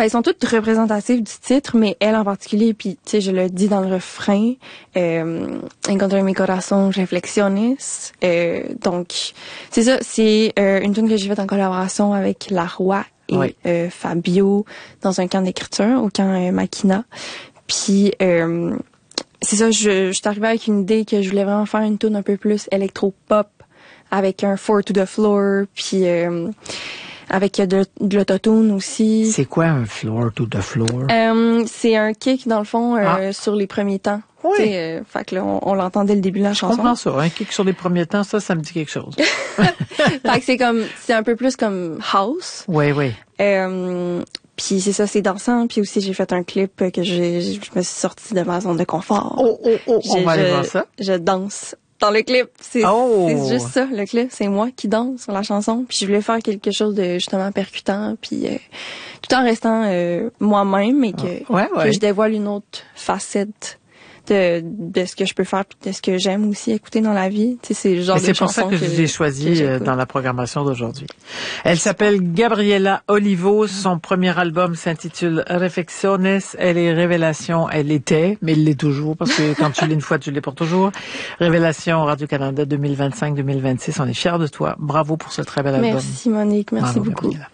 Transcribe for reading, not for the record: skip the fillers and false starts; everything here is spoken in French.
Ben, ils sont toutes représentatives du titre, mais elle en particulier, puis tu sais, je le dis dans le refrain, Encontré mi corazón reflexiones. Donc, c'est ça, c'est une tune que j'ai faite en collaboration avec La Roy et Fabio dans un camp d'écriture, au camp Makina. Puis, c'est ça, je suis arrivée avec une idée que je voulais vraiment faire une tune un peu plus électro-pop, avec un four to the floor, puis avec de l'autotune aussi. C'est quoi un floor to the floor? C'est un kick, dans le fond, sur les premiers temps. Oui. Fait que là, on l'entend dès le début de la chanson. Je comprends ça. Un kick sur les premiers temps, ça me dit quelque chose. Fait que c'est un peu plus comme house. Oui, oui. Puis c'est ça, c'est dansant. Puis aussi, j'ai fait un clip que je me suis sortie de ma zone de confort. On va aller voir ça. Je danse dans le clip. C'est juste ça, le clip. C'est moi qui danse sur la chanson. Puis je voulais faire quelque chose de justement percutant. Puis tout en restant moi-même, mais que je dévoile une autre facette de ce que je peux faire, puis de ce que j'aime aussi écouter dans la vie. Tu sais, c'est le genre de c'est pour ça que je l'ai choisi dans la programmation d'aujourd'hui. Elle s'appelle Gabriela Olivo. Son premier album s'intitule Reflexiones. Elle est révélation. Elle était, mais elle l'est toujours, parce que quand tu l'es une fois, tu l'es pour toujours. Révélation Radio-Canada 2025-2026. On est fiers de toi. Bravo pour ce très bel album. Merci Monique. Merci beaucoup. Gabriela.